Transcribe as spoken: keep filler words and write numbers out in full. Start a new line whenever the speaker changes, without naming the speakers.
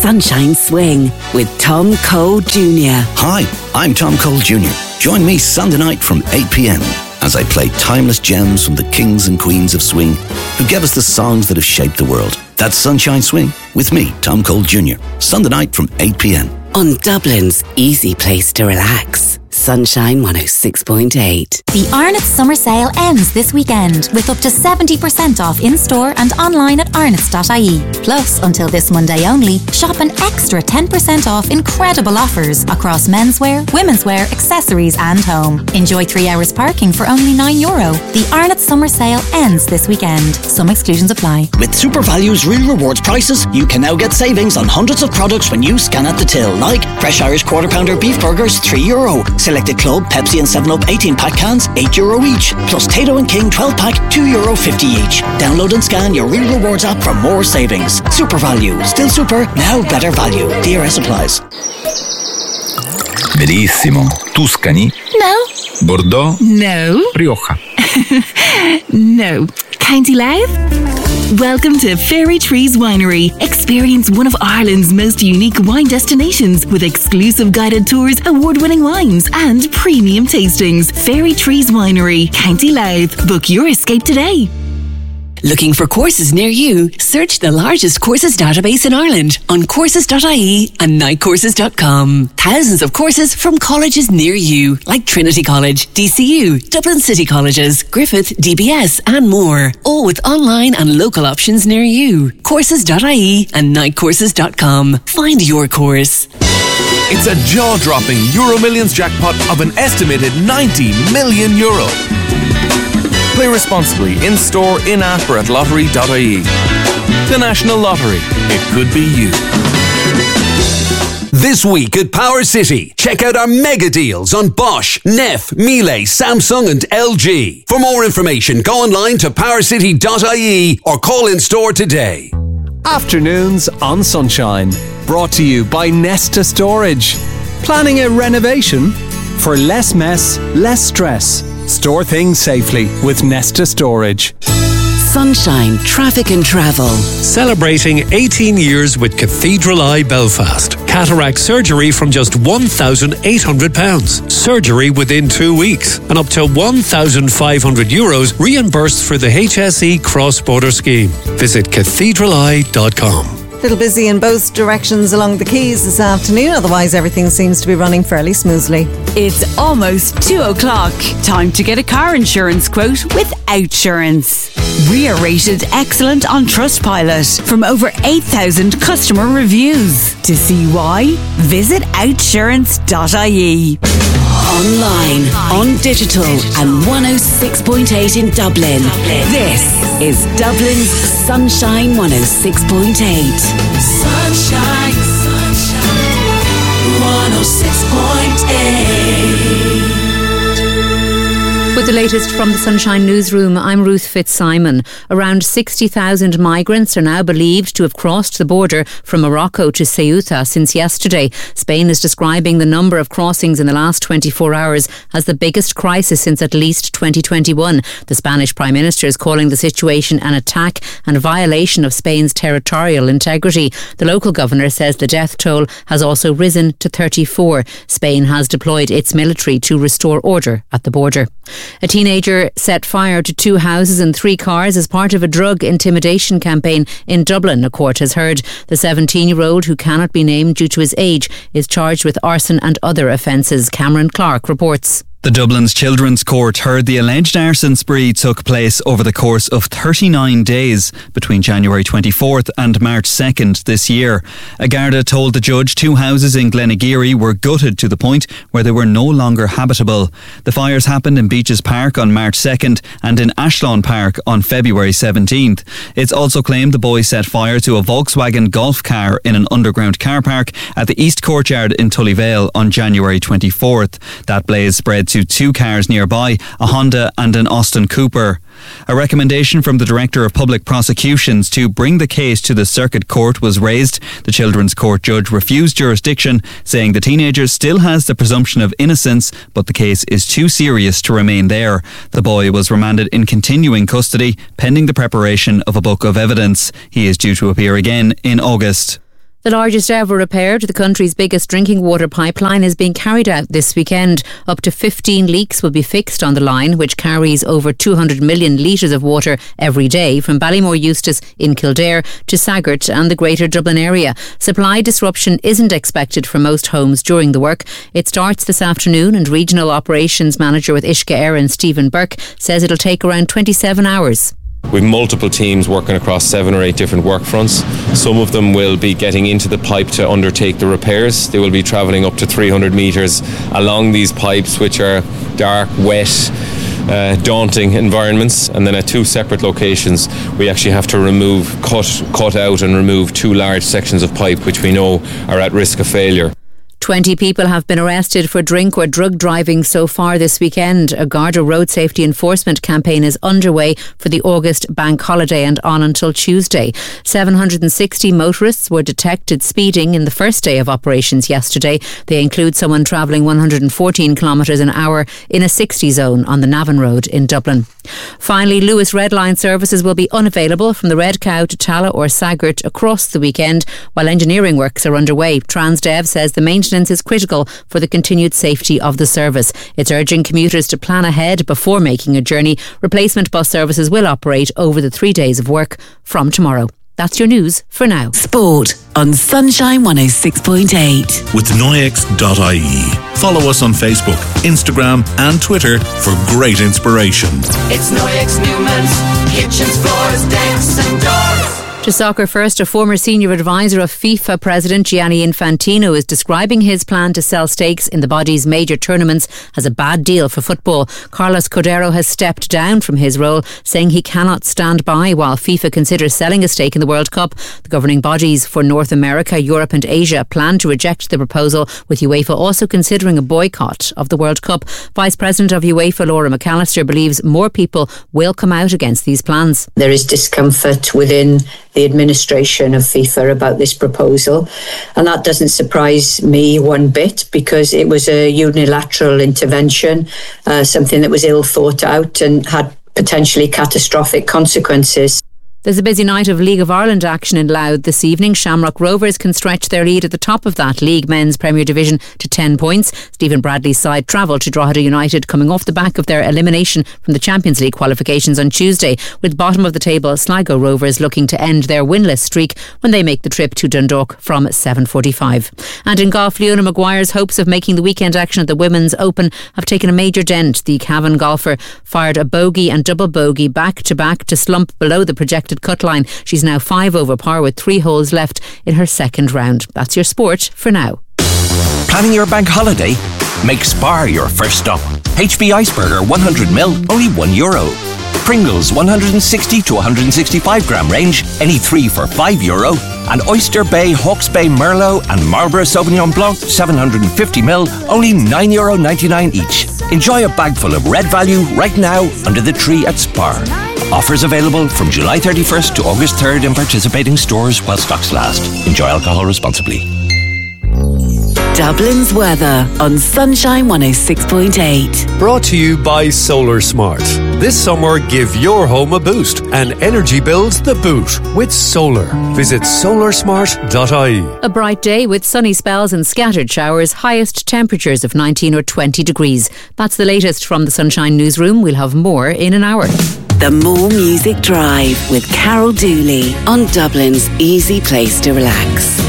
Sunshine Swing with Tom Cole Junior
Hi, I'm Tom Cole Junior Join me Sunday night from eight p.m. as I play timeless gems from the kings and queens of swing who gave us the songs that have shaped the world. That's Sunshine Swing with me, Tom Cole Junior Sunday night from eight p.m.
on Dublin's easy place to relax. Sunshine one oh six point eight.
The Arnott's summer sale ends this weekend with up to seventy percent off in-store and online at arnott's dot I E. Plus, until this Monday only, shop an extra ten percent off incredible offers across menswear, womenswear, accessories and home. Enjoy three hours parking for only nine euro. The Arnott's summer sale ends this weekend. Some exclusions apply.
With Super Value's Real Rewards prices, you can now get savings on hundreds of products when you scan at the till, like fresh Irish quarter pounder beef burgers, three euro. Selected Club, Pepsi and seven up eighteen pack cans, eight euro each. Plus Tato and King twelve pack, two euro fifty each. Download and scan your Real Rewards app for more savings. Super Value. Still super, now better value. D R S applies.
Verissimo. Tuscany?
No.
Bordeaux?
No.
Rioja?
No. County Louth? Welcome to Fairy Trees Winery. Experience one of Ireland's most unique wine destinations with exclusive guided tours, award-winning wines and premium tastings. Fairy Trees Winery, County Louth. Book your escape today.
Looking for courses near you? Search the largest courses database in Ireland on courses dot I E and night courses dot com. Thousands of courses from colleges near you, like Trinity College, D C U, Dublin City Colleges, Griffith, D B S and more. All with online and local options near you. courses dot I E and night courses dot com. Find your course.
It's a jaw-dropping Euro Millions jackpot of an estimated ninety million euro. Play responsibly in-store, in-app or at lottery dot I E. The National Lottery. It could be you.
This week at Power City, check out our mega deals on Bosch, Neff, Miele, Samsung and L G. For more information, go online to power city dot I E or call in store today.
Afternoons on Sunshine. Brought to you by Nesta Storage. Planning a renovation? For less mess, less stress. Store things safely with Nesta Storage.
Sunshine, traffic and travel.
Celebrating eighteen years with Cathedral Eye Belfast. Cataract surgery from just one thousand eight hundred pounds. Surgery within two weeks. And up to one thousand five hundred euros reimbursed for the H S E cross-border scheme. Visit cathedral eye dot com.
A little busy in both directions along the quays this afternoon, otherwise everything seems to be running fairly smoothly.
It's almost two o'clock. Time to get a car insurance quote with Outsurance. We are rated excellent on Trustpilot from over eight thousand customer reviews. To see why, visit outsurance dot I E.
Online, on digital and one oh six point eight in Dublin. This is Dublin's Sunshine one oh six point eight.
Sunshine, sunshine, one oh six point eight.
With the latest from the Sunshine Newsroom, I'm Ruth Fitzsimon. Around sixty thousand migrants are now believed to have crossed the border from Morocco to Ceuta since yesterday. Spain is describing the number of crossings in the last twenty-four hours as the biggest crisis since at least twenty twenty-one. The Spanish Prime Minister is calling the situation an attack and violation of Spain's territorial integrity. The local governor says the death toll has also risen to thirty-four. Spain has deployed its military to restore order at the border. A teenager set fire to two houses and three cars as part of a drug intimidation campaign in Dublin, a court has heard. The seventeen-year-old, who cannot be named due to his age, is charged with arson and other offences. Cameron Clark reports.
The Dublin's Children's Court heard the alleged arson spree took place over the course of thirty-nine days between January twenty-fourth and March second this year. A Garda told the judge two houses in Glenageary were gutted to the point where they were no longer habitable. The fires happened in Beaches Park on March second and in Ashlawn Park on February seventeenth. It's also claimed the boy set fire to a Volkswagen Golf car in an underground car park at the East Courtyard in Tullyvale on January twenty-fourth. That blaze spread to two cars nearby, a Honda and an Austin Cooper. A recommendation from the Director of Public Prosecutions to bring the case to the Circuit Court was raised. The Children's Court judge refused jurisdiction, saying the teenager still has the presumption of innocence, but the case is too serious to remain there. The boy was remanded in continuing custody, pending the preparation of a book of evidence. He is due to appear again in August.
The largest ever repair to the country's biggest drinking water pipeline is being carried out this weekend. Up to fifteen leaks will be fixed on the line, which carries over two hundred million litres of water every day from Ballymore Eustace in Kildare to Saggart and the Greater Dublin area. Supply disruption isn't expected for most homes during the work. It starts this afternoon, and Regional Operations Manager with Uisce Éireann, Stephen Burke, says it'll take around twenty-seven hours.
We've multiple teams working across seven or eight different work fronts. Some of them will be getting into the pipe to undertake the repairs. They will be travelling up to three hundred metres along these pipes, which are dark, wet, uh, daunting environments. And then at two separate locations, we actually have to remove, cut, cut out and remove two large sections of pipe which we know are at risk of failure.
twenty people have been arrested for drink or drug driving so far this weekend. A Garda road safety enforcement campaign is underway for the August bank holiday and on until Tuesday. seven hundred sixty motorists were detected speeding in the first day of operations yesterday. They include someone travelling one hundred fourteen kilometres an hour in a sixty zone on the Navan Road in Dublin. Finally, Lewis Red Line services will be unavailable from the Red Cow to Talla or Saggart across the weekend while engineering works are underway. Transdev says the maintenance is critical for the continued safety of the service. It's urging commuters to plan ahead before making a journey. Replacement bus services will operate over the three days of work from tomorrow. That's your news for now.
Sport on Sunshine one oh six point eight.
With Noyex dot I E. Follow us on Facebook, Instagram and Twitter for great inspiration.
It's Noyex Newman's kitchens, floors, decks and doors.
To soccer first, a former senior advisor of FIFA President Gianni Infantino is describing his plan to sell stakes in the body's major tournaments as a bad deal for football. Carlos Cordero has stepped down from his role, saying he cannot stand by while FIFA considers selling a stake in the World Cup. The governing bodies for North America, Europe and Asia plan to reject the proposal, with UEFA also considering a boycott of the World Cup. Vice President of UEFA, Laura McAllister, believes more people will come out against these plans.
There is discomfort within the administration of FIFA about this proposal, and that doesn't surprise me one bit because it was a unilateral intervention, uh, something that was ill thought out and had potentially catastrophic consequences.
There's a busy night of League of Ireland action in Louth this evening. Shamrock Rovers can stretch their lead at the top of that league men's Premier Division to ten points. Stephen Bradley's side travelled to Drogheda United, coming off the back of their elimination from the Champions League qualifications on Tuesday, with bottom of the table Sligo Rovers looking to end their winless streak when they make the trip to Dundalk from seven forty-five. And in golf, Leona Maguire's hopes of making the weekend action at the Women's Open have taken a major dent. The Cavan golfer fired a bogey and double bogey back to back to slump below the projected cut line. She's now five over par with three holes left in her second round. That's your sport for now.
Planning your bank holiday? Make Spar your first stop. H B Iceberger one hundred mil, only one euro. Pringles one hundred sixty to one hundred sixty-five gram range, any three for five euro. And Oyster Bay, Hawke's Bay Merlot and Marlborough Sauvignon Blanc seven hundred fifty mil, only nine euro ninety-nine each. Enjoy a bag full of red value right now under the tree at Spar. Offers available from July thirty-first to August third in participating stores while stocks last. Enjoy alcohol responsibly.
Dublin's weather on Sunshine one oh six point eight.
Brought to you by Solar Smart. This summer, give your home a boost and energy bills the boot with solar. Visit solar smart dot I E.
A bright day with sunny spells and scattered showers, highest temperatures of nineteen or twenty degrees. That's the latest from the Sunshine Newsroom. We'll have more in an hour.
The More Music Drive with Carol Dooley on Dublin's easy place to relax.